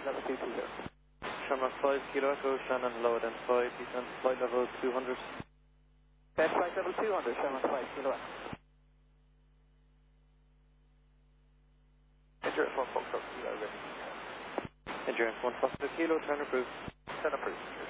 level 220. Shamrock 5 Kilo Echo, Shannon low identified, descent flight level 200. Bed flight level 200, Shamrock 5 Kilo Echo. Endurance 1 Foxtrot Kilo ready. Endurance 1 Foxtrot Kilo, turn approved. Turn approved.